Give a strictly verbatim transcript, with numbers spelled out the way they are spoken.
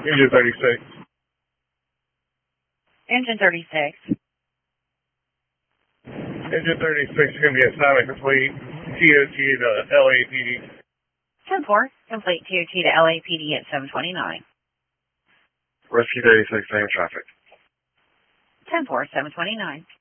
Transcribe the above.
Engine thirty-six. Engine thirty-six. Engine thirty-six is going to be assignment complete. T O T to L A P D. ten four, complete T O T to L A P D at seven twenty-nine. Rescue thirty-six, same traffic. ten four, seven twenty-nine.